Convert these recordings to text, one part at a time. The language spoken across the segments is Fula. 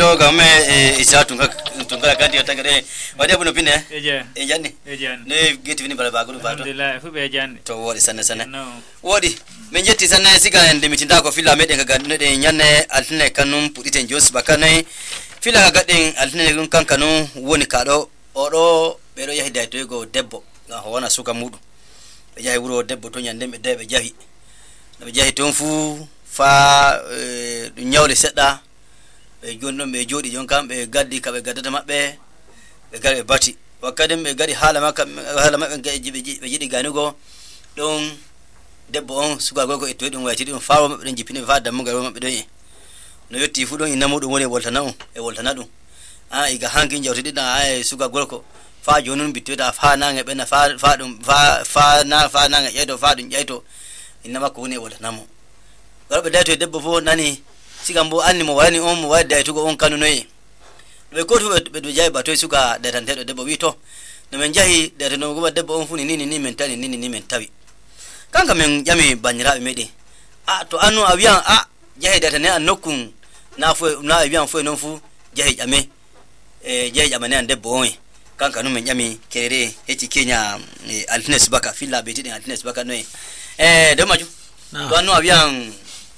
do game isa tunga kandi otagare wadi abuno pine ejani ne geti vini bala bagulu fato alhamdulillah fu be jani to wodi sanne wodi men jetti sanne siga en demitinda ko filla meden ga de nyanne altine kanum puditen jos bakane filla ga den altine gun kankanu woni kado odo be do yahi dai to go debbo ga hona suka mudu be jahi wuro debbo to nyande be debe jahi be jahi ton fu fa nyawle sedda be jonnon be jodi jon kambe gaddi kabe gaddata mabbe be gari bati wakadem be gari hala mabbe be jidi ganugo don debbo on suga gogo e to dum wati dum faawo mabbe den jipine fa dammu garo mabbe don no yotti fu don ina mudum woni woltana dum iga hankin jawti da suga gorko fa jonun bittoda fa nange be na fa dum fa nange yedo fa dum jeyto inna makko woni woltana mo garbe dayto debbo fo nani sigambo anni mo wani on mo wadda to go on kanu noyi be ko to be do jay batoy suka da tan tedo debbo wi to no men jahi da no go debbo on funi ni men tani ni men tawi kanka men jami banirabe mede to anu awiyan jahi da tan ne annokun na awiyan fo non fu jahi jame jahi jamane an debbo on kanka no men jami kerere heti kenya altines baka filla be tidin altines baka noyi do maju to anu awiyan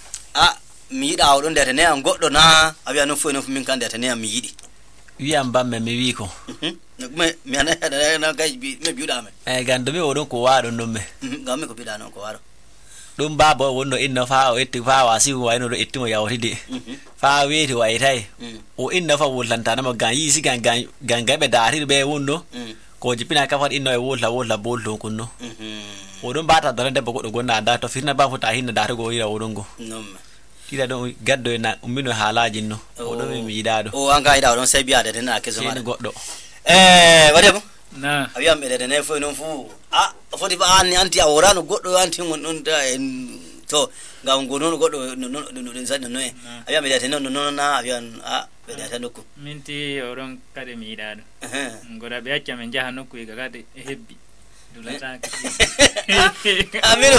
mi yida awdon data ne an goddo na abiya no fu min kan data ne am mi yidi wi am bamme mi wi ko mi ana da na gay bi me biuda me gando mi wodon ko waado non me gamme ko bida non ko waado dum babo wonno inna fa o etti fa wasi wayno do ettimo yawtide fa weeti waytai o inna fa wollanta na gan yi si gan be daari be wonno ko jipina ka fa inno e wolla bollo kunno wodon bata dara debbo goddo gonna da to firna ba fota hinna daari go yira wodon go non kila don gaddo na ummino halaji no odo mi yidado anga ida don sai biya da dana ke zama goddo wade ko na abiyam be da ne fo non fu foti ba anti awrano goddo anti mon da to ngam gono goddo non zanno no abiyam be da non na abiyam be da tan ko minti oron kade mi yidado ngora be acca men jaha nokku ga gade hebbi dulata amino